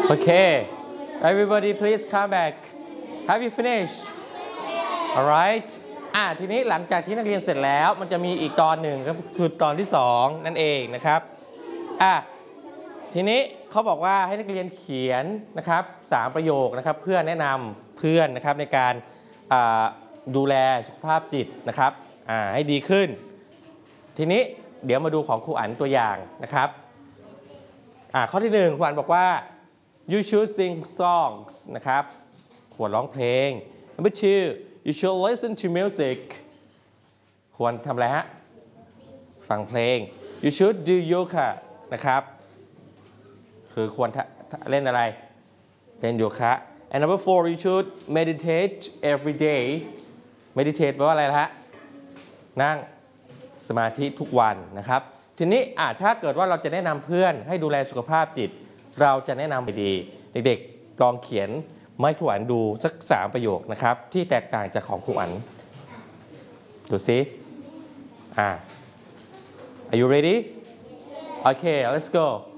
Okay, everybody please come back. Have you finished? Alright. ทีนี้หลังจากที่นักเรียนเสร็จแล้วมันจะมีอีกตอนหนึ่งก็คือตอนที่2นั่นเองนะครับทีนี้เขาบอกว่าให้นักเรียนเขียนนะครับ3ประโยคนะครับเพื่อแนะนำเพื่อนนะครับในการดูแลสุขภาพจิตนะครับให้ดีขึ้นทีนี้เดี๋ยวมาดูของครูอั๋นตัวอย่างนะครับข้อที่1ครูอั๋นบอกว่า you should sing songs นะครับควรร้องเพลง number 2 you should listen to music ควรทำอะไรฮะฟังเพลง you should do yoga นะครับคือควรเล่นอะไรเล่นโยคะ and number 4 you should meditate every day meditate แปลว่าอะไรล่ะฮะนั่งสมาธิทุกวันนะครับทีนี้ถ้าเกิดว่าเราจะแนะนำเพื่อนให้ดูแลสุขภาพจิตเราจะแนะนำไปดีเด็กๆลองเขียนให้ครูอั๋นดูสัก3ประโยคนะครับที่แตกต่างจากของครูอั๋นดูสิAre you ready? Okay, let's go.